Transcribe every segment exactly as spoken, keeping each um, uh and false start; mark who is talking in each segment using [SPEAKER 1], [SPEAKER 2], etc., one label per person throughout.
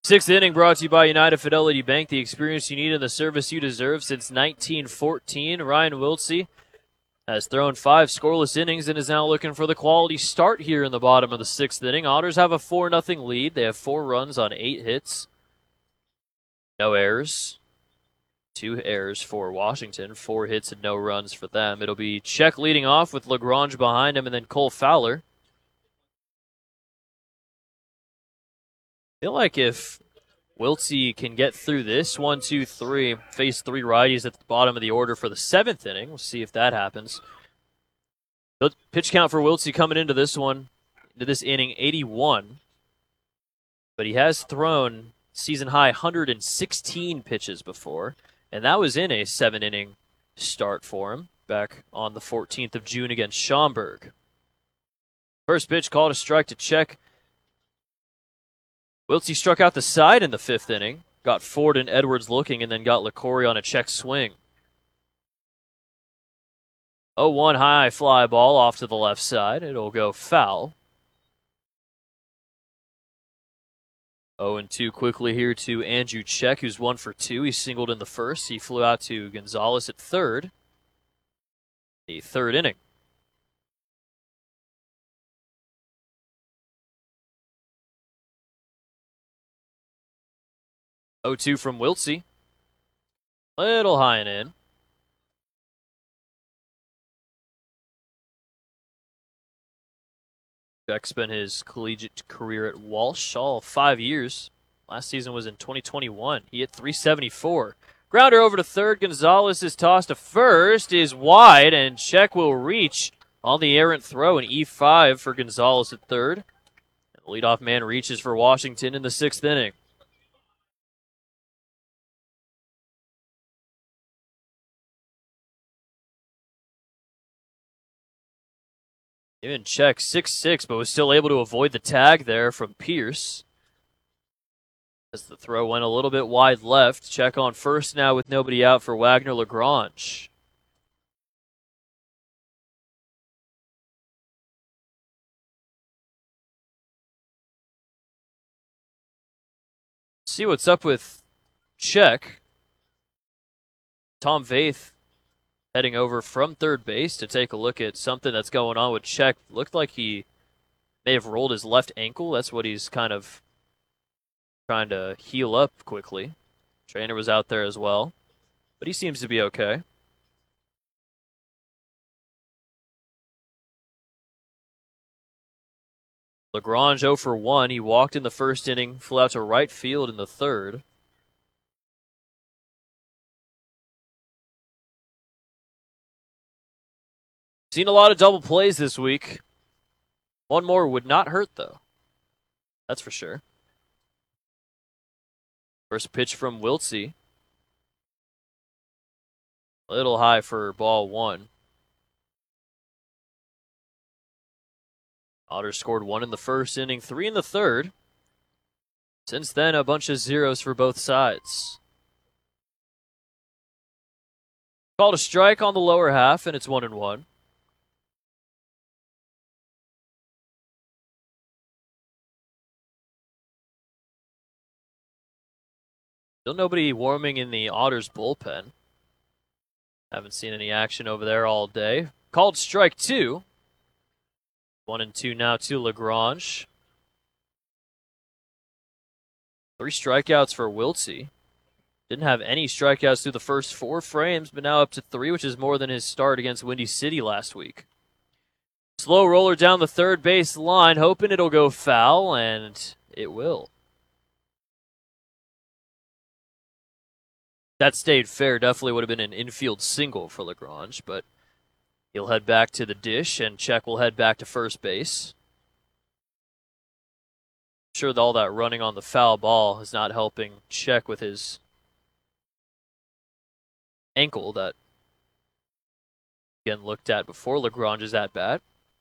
[SPEAKER 1] Sixth inning brought to you by United Fidelity Bank, the experience you need and the service you deserve since nineteen fourteen. Ryan Wiltsey has thrown five scoreless innings and is now looking for the quality start here in the bottom of the sixth inning. Otters have a four nothing lead. They have four runs on eight hits. No errors. Two errors for Washington. Four hits and no runs for them. It'll be Check leading off with LaGrange behind him and then Cole Fowler. I feel like if Wiltsey can get through this, one, two, three, face three righties at the bottom of the order for the seventh inning. We'll see if that happens. The pitch count for Wiltsey coming into this one, into this inning, eighty-one. But he has thrown season high one hundred sixteen pitches before, and that was in a seven inning start for him back on the fourteenth of June against Schaumburg. First pitch called a strike to Check. Wiltsey struck out the side in the fifth inning, got Ford and Edwards looking, and then got LaCory on a check swing. oh one high fly ball off to the left side. It'll go foul. oh and two quickly here to Andrew Check, who's one for two. He singled in the first. He flew out to Gonzalez at third. The third inning. oh two from Wiltsey. Little high and in. Check spent his collegiate career at Walsh, all five years. Last season was in twenty twenty-one. He hit three seventy-four. Grounder over to third. Gonzalez is tossed to first, is wide, and Check will reach on the errant throw, an E five for Gonzalez at third. And the leadoff man reaches for Washington in the sixth inning. Even Check six six, but was still able to avoid the tag there from Pierce. As the throw went a little bit wide left. Check on first now with nobody out for Wagner LaGrange. See what's up with Check. Tom Vaith heading over from third base to take a look at something that's going on with Check. Looked like he may have rolled his left ankle. That's what he's kind of trying to heal up quickly. Trainer was out there as well, but he seems to be okay. LaGrange oh for one. He walked in the first inning, flew out to right field in the third. Seen a lot of double plays this week. One more would not hurt, though. That's for sure. First pitch from Wiltsey. A little high for ball one. Otters scored one in the first inning, three in the third. Since then, a bunch of zeros for both sides. Called a strike on the lower half, and it's one and one. Still nobody warming in the Otters bullpen. Haven't seen any action over there all day. Called strike two. One and two now to LaGrange. Three strikeouts for Wiltsey. Didn't have any strikeouts through the first four frames, but now up to three, which is more than his start against Windy City last week. Slow roller down the third base line, hoping it'll go foul, and it will. That stayed fair. Definitely would have been an infield single for LaGrange, but he'll head back to the dish, and Check will head back to first base. I'm sure that all that running on the foul ball is not helping Check with his ankle that, again, looked at before LaGrange's at bat.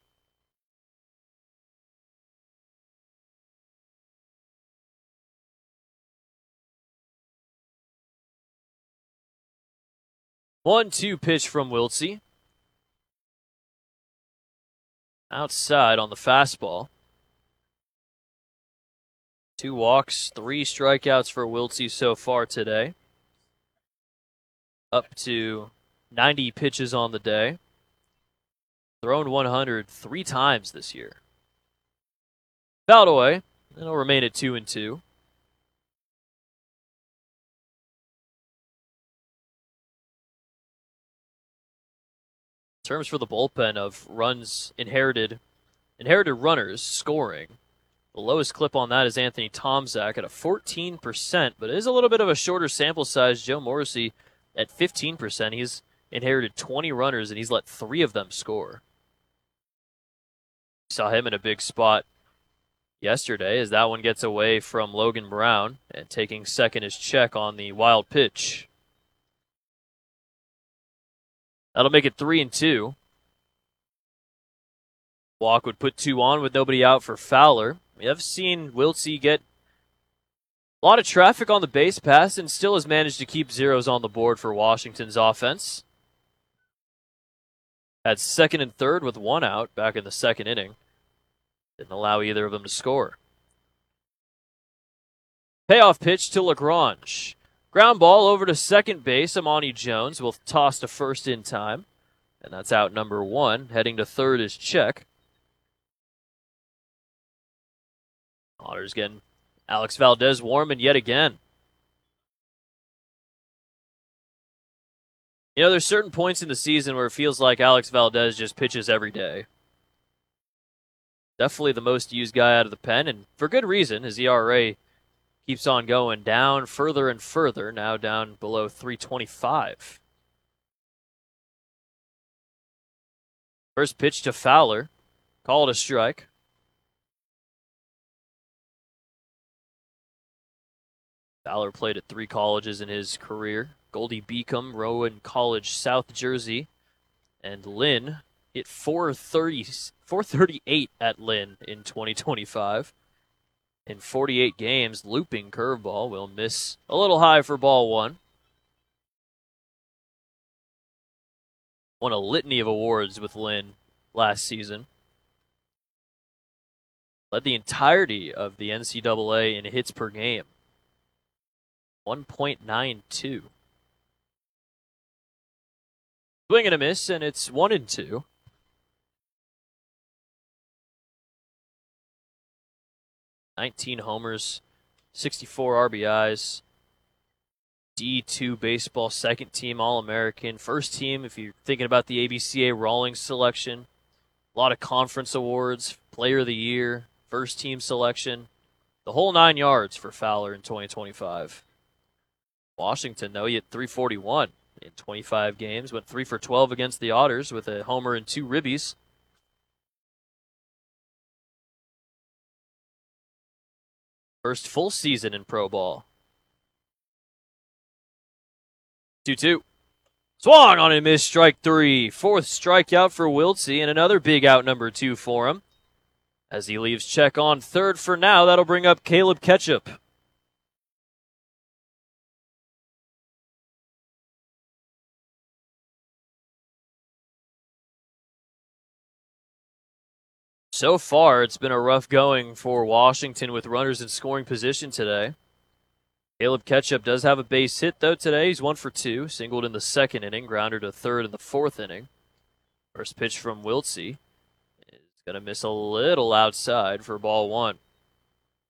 [SPEAKER 1] one two pitch from Wiltsey. Outside on the fastball. Two walks, three strikeouts for Wiltsey so far today. Up to ninety pitches on the day. Thrown one hundred three times this year. Fouled away, and it'll remain at two and two. In terms for the bullpen of runs inherited, inherited runners scoring, the lowest clip on that is Anthony Tomczak at a fourteen percent, but it is a little bit of a shorter sample size. Joe Morrissey at fifteen percent. He's inherited twenty runners, and he's let three of them score. Saw him in a big spot yesterday as that one gets away from Logan Brown, and taking second is Check on the wild pitch. That'll make it three and two. Walk would put two on with nobody out for Fowler. We have seen Wiltsey get a lot of traffic on the base pass and still has managed to keep zeros on the board for Washington's offense. Had second and third with one out back in the second inning. Didn't allow either of them to score. Payoff pitch to Lagrange. Ground ball over to second base. Amani Jones will toss to first in time. And that's out number one. Heading to third is Check. Otters getting Alex Valdez warming yet again. You know, there's certain points in the season where it feels like Alex Valdez just pitches every day. Definitely the most used guy out of the pen, and for good reason. His E R A keeps on going down further and further, now down below three twenty-five. First pitch to Fowler. Called a strike. Fowler played at three colleges in his career. Goldie Beacom, Rowan College, South Jersey. And Lynn hit four thirty, four thirty-eight at Lynn in twenty twenty-five. In forty-eight games, looping curveball will miss a little high for ball one. Won a litany of awards with Lynn last season. Led the entirety of the N C double A in hits per game. one point nine two. Swing and a miss, and it's one and two. nineteen homers, sixty-four R B Is. D two baseball, second team All-American. First team, if you're thinking about the A B C A Rawlings selection. A lot of conference awards, player of the year, first team selection. The whole nine yards for Fowler in twenty twenty-five. Washington, though, he hit three forty-one in twenty-five games. Went three for twelve against the Otters with a homer and two ribbies. First full season in pro ball. two two. Swung on and missed, strike three. Fourth strikeout for Wiltsey, and another big out number two for him. As he leaves Check on third for now, that'll bring up Caleb Ketchup. So far, it's been a rough going for Washington with runners in scoring position today. Caleb Ketchup does have a base hit, though, today. He's one for two. Singled in the second inning, grounded to third in the fourth inning. First pitch from Wiltsey is going to miss a little outside for ball one.